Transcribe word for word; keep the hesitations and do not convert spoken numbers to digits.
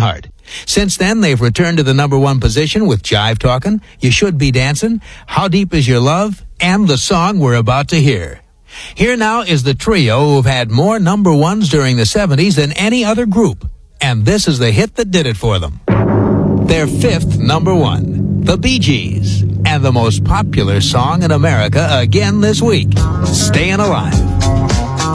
Lionheart. Since then, they've returned to the number one position with Jive Talkin', You Should Be Dancin', How Deep Is Your Love, and the song we're about to hear. Here now is the trio who've had more number ones during the seventies than any other group, and this is the hit that did it for them. Their fifth number one, the Bee Gees, and the most popular song in America again this week, Stayin' Alive.